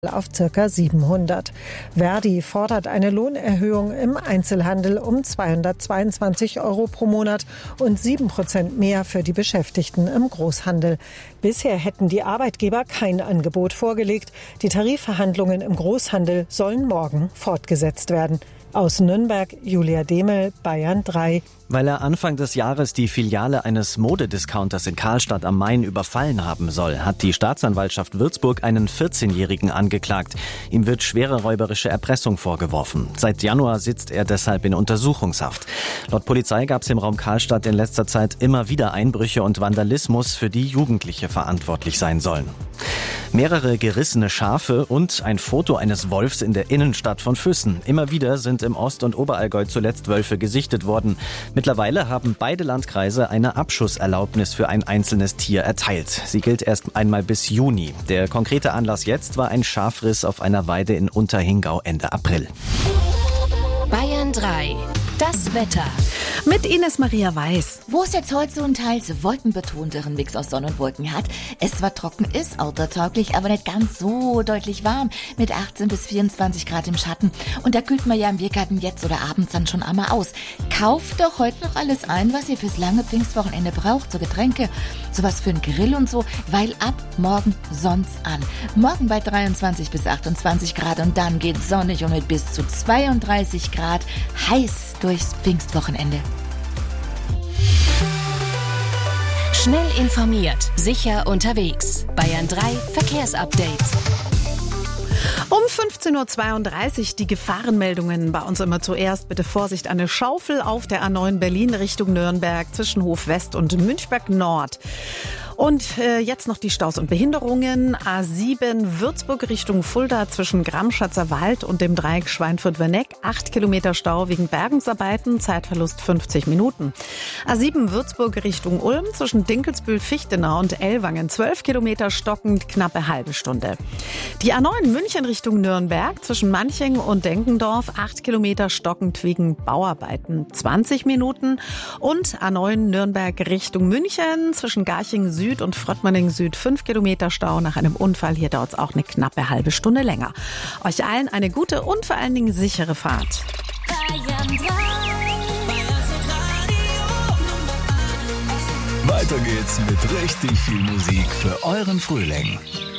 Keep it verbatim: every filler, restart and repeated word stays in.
auf ca. siebenhundert. Verdi fordert eine Lohnerhöhung im Einzelhandel um zweihundertzweiundzwanzig Euro pro Monat und sieben Prozent mehr für die Beschäftigten im Großhandel. Bisher hätten die Arbeitgeber kein Angebot vorgelegt. Die Tarifverhandlungen im Großhandel sollen morgen fortgesetzt werden. Aus Nürnberg, Julia Demel, Bayern drei. Weil er Anfang des Jahres die Filiale eines Modediscounters in Karlstadt am Main überfallen haben soll, hat die Staatsanwaltschaft Würzburg einen vierzehnjährigen angeklagt. Ihm wird schwere räuberische Erpressung vorgeworfen. Seit Januar sitzt er deshalb in Untersuchungshaft. Laut Polizei gab es im Raum Karlstadt in letzter Zeit immer wieder Einbrüche und Vandalismus, für die Jugendliche verantwortlich sein sollen. Mehrere gerissene Schafe und ein Foto eines Wolfs in der Innenstadt von Füssen. Immer wieder sind im Ost- und Oberallgäu zuletzt Wölfe gesichtet worden. Mittlerweile haben beide Landkreise eine Abschusserlaubnis für ein einzelnes Tier erteilt. Sie gilt erst einmal bis Juni. Der konkrete Anlass jetzt war ein Schafriss auf einer Weide in Unterhingau Ende April. Bayern drei. Das Wetter. Mit Ines Maria Weiß. Wo es jetzt heute so einen teils wolkenbetonteren Mix aus Sonne und Wolken hat. Es zwar trocken ist, autotauglich, aber nicht ganz so deutlich warm. Mit achtzehn bis vierundzwanzig Grad im Schatten. Und da kühlt man ja im Biergarten jetzt oder abends dann schon einmal aus. Kauft doch heute noch alles ein, was ihr fürs lange Pfingstwochenende braucht. So Getränke, sowas für einen Grill und so. Weil ab morgen sonst an. Morgen bei dreiundzwanzig bis achtundzwanzig Grad und dann geht's sonnig und mit bis zu zweiunddreißig Grad heiß durchs Pfingstwochenende. Schnell informiert, sicher unterwegs. Bayern drei Verkehrsupdate. Um fünfzehn Uhr zweiunddreißig die Gefahrenmeldungen. Bei uns immer zuerst bitte Vorsicht, eine Schaufel auf der A neun Berlin Richtung Nürnberg zwischen Hof West und Münchberg Nord. Und äh, jetzt noch die Staus und Behinderungen. A sieben Würzburg Richtung Fulda zwischen Gramschatzer Wald und dem Dreieck Schweinfurt-Werneck. Acht Kilometer Stau wegen Bergungsarbeiten, Zeitverlust fünfzig Minuten. A sieben Würzburg Richtung Ulm zwischen Dinkelsbühl-Fichtenau und Ellwangen. Zwölf Kilometer stockend, knappe halbe Stunde. Die A neun München Richtung Nürnberg zwischen Manching und Denkendorf. Acht Kilometer stockend wegen Bauarbeiten, zwanzig Minuten. Und A neun Nürnberg Richtung München zwischen Garching Süd und Fröttmanning Süd, fünf Kilometer Stau nach einem Unfall. Hier dauert es auch eine knappe halbe Stunde länger. Euch allen eine gute und vor allen Dingen sichere Fahrt. Weiter geht's mit richtig viel Musik für euren Frühling.